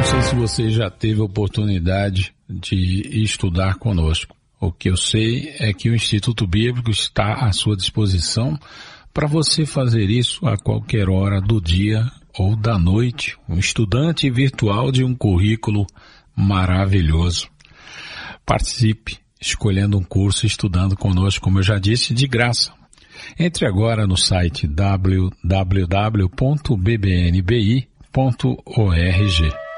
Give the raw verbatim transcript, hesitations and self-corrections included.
sei se você já teve a oportunidade de estudar conosco. O que eu sei é que o Instituto Bíblico está à sua disposição para você fazer isso a qualquer hora do dia ou da noite. Um estudante virtual de um currículo maravilhoso. Participe, escolhendo um curso, estudando conosco, como eu já disse, de graça. Entre agora no site w w w ponto b b n b i ponto org.